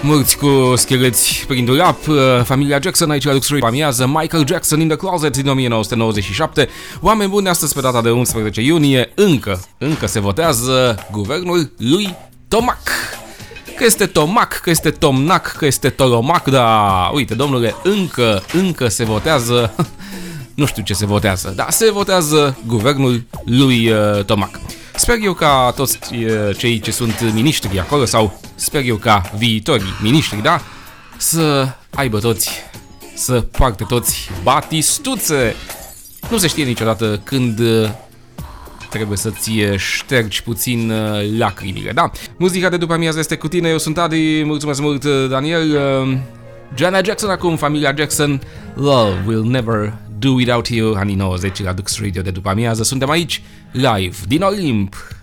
Mulți cu scheleți prin rap, familia Jackson aici la Lux Radio amiază, Michael Jackson in the Closet din 1997. Oameni buni, astăzi pe data de 11 iunie încă se votează guvernul lui Tomac. Că este Tomac, că este Tomnac, că este Tolomac, dar uite domnule, încă se votează, nu știu ce se votează, dar se votează guvernul lui Tomac. Sper eu ca toți cei ce sunt miniștri acolo, sau sper eu ca viitorii miniștri, da, să aibă toți, să poarte toți batistuțe. Nu se știe niciodată când trebuie să-ți ștergi puțin lacrimile, da? Muzica de după amiază este cu tine, eu sunt Adi, mulțumesc mult, Daniel. Janet Jackson acum, familia Jackson, Love Will Never Do Without You, anii 90 la Lux Radio de după amiază. Suntem aici, live, din Olimp.